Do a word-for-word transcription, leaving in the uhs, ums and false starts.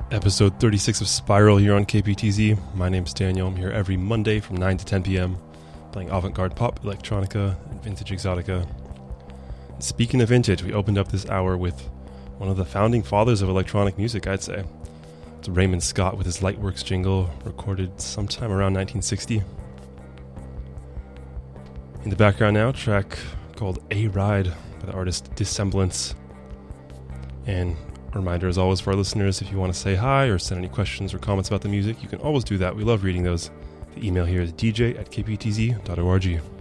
Episode thirty-six of Spiral here on K P T Z. My name's Daniel. I'm here every Monday from nine to ten p.m. playing avant-garde pop, electronica, and vintage exotica. Speaking of vintage, we opened up this hour with one of the founding fathers of electronic music, I'd say. It's Raymond Scott with his Lightworks jingle, recorded sometime around nineteen sixty. In the background now, a track called A Ride by the artist Dissemblance. And a reminder, as always, for our listeners, if you want to say hi or send any questions or comments about the music, you can always do that. We love reading those. The email here is d j at k p t z dot org.